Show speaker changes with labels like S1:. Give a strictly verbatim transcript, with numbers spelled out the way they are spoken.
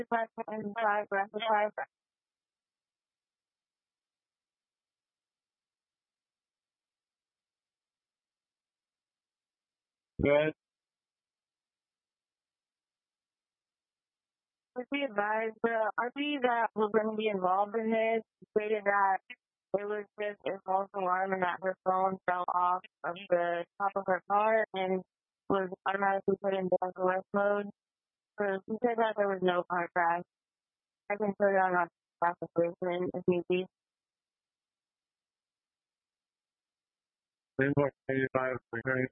S1: five and five, rapid five.
S2: Good.
S1: Would be advised the R P that was going to be involved in this stated that it was just a false alarm and that her phone fell off of the top of her car and was automatically put in S O S mode. So she said that there was no car crash. I can put it on our classification if need be.
S2: Invoice eighty-five, returning